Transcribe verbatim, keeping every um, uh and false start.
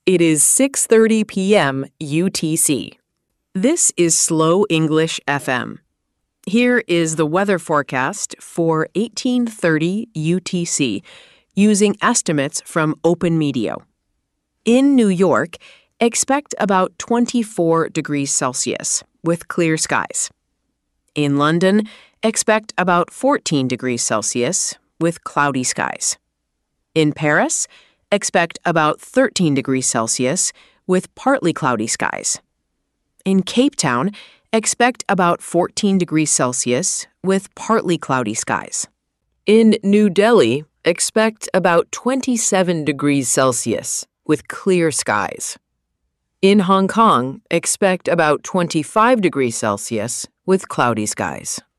It is six thirty p m U T C. This is Slow English F M. Here is the weather forecast for eighteen thirty U T C using estimates from OpenMeteo. In New York, expect about twenty-four degrees Celsius with clear skies. In London, expect about fourteen degrees Celsius with cloudy skies. In Paris, expect about thirteen degrees Celsius with partly cloudy skies. In Cape Town, expect about fourteen degrees Celsius with partly cloudy skies. In New Delhi, expect about twenty-seven degrees Celsius with clear skies. In Hong Kong, expect about twenty-five degrees Celsius with cloudy skies.